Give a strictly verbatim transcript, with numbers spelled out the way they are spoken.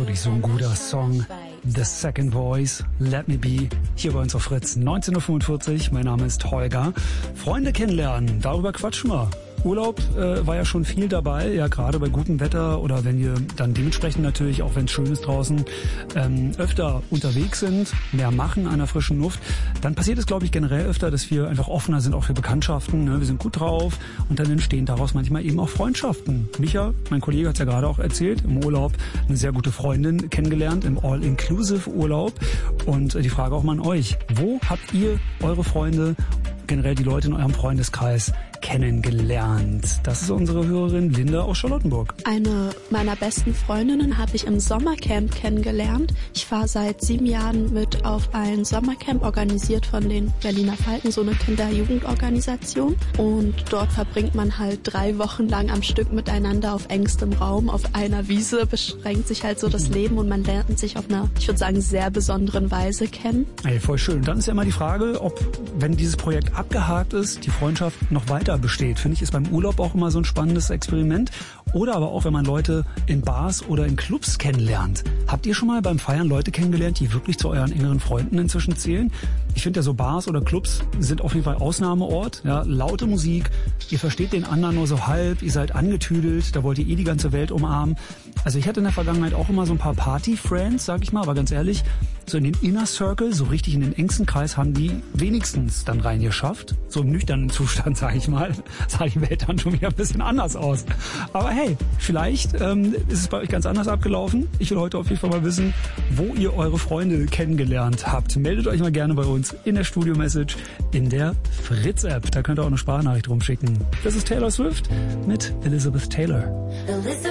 wirklich so ein guter Song. The Second Voice, Let Me Be, hier bei uns auf Fritz, neunzehn Uhr fünfundvierzig. Mein Name ist Holger. Freunde kennenlernen, darüber quatschen wir. Urlaub äh, war ja schon viel dabei, ja gerade bei gutem Wetter oder wenn wir dann dementsprechend natürlich, auch wenn es schön ist draußen, ähm, öfter unterwegs sind, mehr machen an der frischen Luft, dann passiert es, glaube ich, generell öfter, dass wir einfach offener sind, auch für Bekanntschaften, ne? Wir sind gut drauf und dann entstehen daraus manchmal eben auch Freundschaften. Micha, mein Kollege, hat es ja gerade auch erzählt, im Urlaub eine sehr gute Freundin kennengelernt, im All-Inclusive-Urlaub. Und äh, die Frage auch mal an euch, wo habt ihr eure Freunde, generell die Leute in eurem Freundeskreis kennengelernt? Das ist unsere Hörerin Linda aus Charlottenburg. Eine meiner besten Freundinnen habe ich im Sommercamp kennengelernt. Ich fahre seit sieben Jahren mit auf ein Sommercamp, organisiert von den Berliner Falken, so eine Kinder-Jugendorganisation. Und dort verbringt man halt drei Wochen lang am Stück miteinander auf engstem Raum, auf einer Wiese, beschränkt sich halt so das Leben und man lernt sich auf einer, ich würde sagen, sehr besonderen Weise kennen. Ey, voll schön. Und dann ist ja immer die Frage, ob, wenn dieses Projekt abgehakt ist, die Freundschaft noch weiter besteht. Finde ich, ist beim Urlaub auch immer so ein spannendes Experiment. Oder aber auch, wenn man Leute in Bars oder in Clubs kennenlernt. Habt ihr schon mal beim Feiern Leute kennengelernt, die wirklich zu euren engeren Freunden inzwischen zählen? Ich finde ja, so Bars oder Clubs sind auf jeden Fall Ausnahmeort. Ja, laute Musik, ihr versteht den anderen nur so halb, ihr seid angetüdelt, da wollt ihr eh die ganze Welt umarmen. Also ich hatte in der Vergangenheit auch immer so ein paar Party-Friends, sag ich mal, aber ganz ehrlich, so in den Inner Circle, so richtig in den engsten Kreis haben die wenigstens dann reingeschafft. So im nüchternen Zustand, sag ich mal, sah die Welt dann schon wieder ein bisschen anders aus. Aber hey, vielleicht ähm, ist es bei euch ganz anders abgelaufen. Ich will heute auf jeden Fall mal wissen, wo ihr eure Freunde kennengelernt habt. Meldet euch mal gerne bei uns in der Studio-Message in der Fritz-App. Da könnt ihr auch eine Sprachnachricht rumschicken. Das ist Taylor Swift mit Elizabeth Taylor. Elizabeth